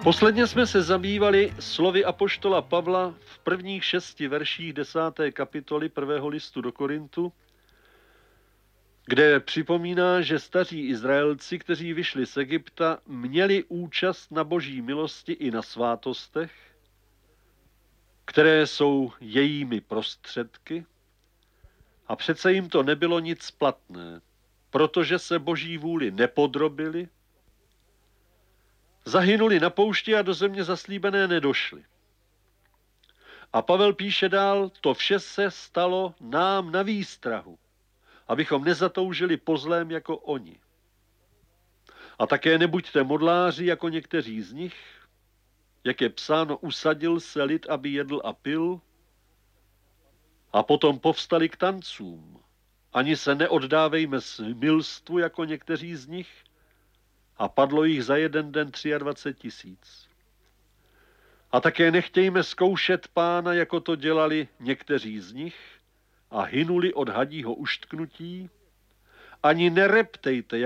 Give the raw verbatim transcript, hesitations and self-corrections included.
Posledně jsme se zabývali slovy apoštola Pavla v prvních šesti verších desáté kapitoly prvého listu do Korintu, kde připomíná, že staří Izraelci, kteří vyšli z Egypta, měli účast na boží milosti i na svátostech, které jsou jejími prostředky, a přece jim to nebylo nic platné, protože se boží vůli nepodrobili, zahynuli na poušti a do země zaslíbené nedošli. A Pavel píše dál, to vše se stalo nám na výstrahu, abychom nezatoužili po zlém jako oni. A také nebuďte modláři jako někteří z nich, jak je psáno, usadil se lid, aby jedl a pil, a potom povstali k tancům. Ani se neoddávejme smilstvu jako někteří z nich, a padlo jich za jeden den dvacet tři tisíc. A také nechtějme zkoušet Pána, jako to dělali někteří z nich, a hynuli od hadího uštknutí, ani nereptejte,